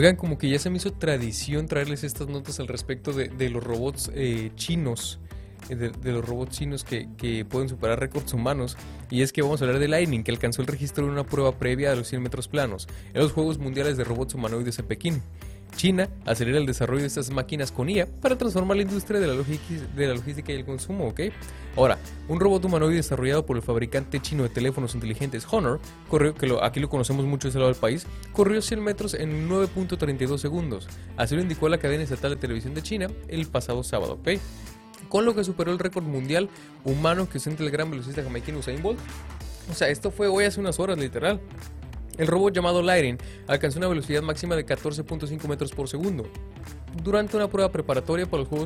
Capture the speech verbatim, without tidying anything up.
Oigan, como que ya se me hizo tradición traerles estas notas al respecto de, de los robots eh, chinos, eh, de, de los robots chinos que, que pueden superar récords humanos. Y es que vamos a hablar de Lightning, que alcanzó el registro de una prueba previa a los cien metros planos en los Juegos Mundiales de Robots Humanoides en Pekín. China acelera el desarrollo de estas máquinas con I A para transformar la industria de la, de la logística y el consumo, ¿ok? Ahora, un robot humanoide desarrollado por el fabricante chino de teléfonos inteligentes Honor, corrió, que lo, aquí lo conocemos mucho de ese lado del país, corrió cien metros en nueve punto treinta y dos segundos. Así lo indicó la cadena estatal de televisión de China el pasado sábado, ¿ok? Con lo que superó el récord mundial humano que ostenta el gran velocista jamaiquino Usain Bolt. O sea, esto fue hoy hace unas horas, literal. El robot llamado Lightning alcanzó una velocidad máxima de catorce punto cinco metros por segundo durante una prueba preparatoria para los Juegos